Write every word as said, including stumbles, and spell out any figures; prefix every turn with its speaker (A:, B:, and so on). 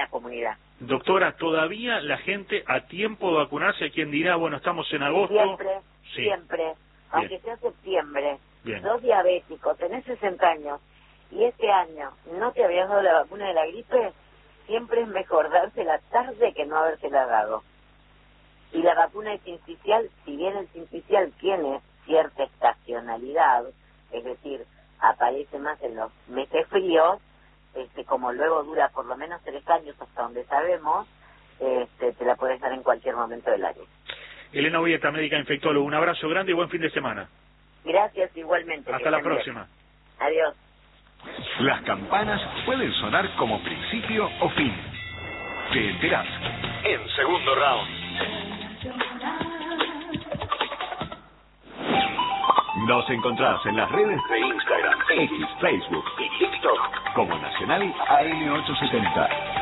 A: la comunidad.
B: Doctora, ¿todavía la gente a tiempo de vacunarse? Hay quien dirá, bueno, estamos en agosto.
A: Siempre,
B: sí.
A: siempre, aunque
B: Bien.
A: sea septiembre,
B: Bien.
A: sos diabético, tenés sesenta años, y este año no te habías dado la vacuna de la gripe, siempre es mejor dársela tarde que no habérsela dado. Y la vacuna de sincicial, si bien el sincicial tiene cierta estacionalidad, es decir, aparece más en los meses fríos, este, como luego dura por lo menos tres años hasta donde sabemos, este, te la puedes dar en cualquier momento del año.
B: Elena Ovieta, médica infectóloga, un abrazo grande y buen fin de semana.
A: Gracias igualmente.
B: Hasta la próxima.
A: Bien. Adiós.
C: Las campanas pueden sonar como principio o fin. Te enterás en Segundo Round. Nos encontrás en las redes de Instagram, X, Facebook y TikTok como Nacional A M ochocientos setenta.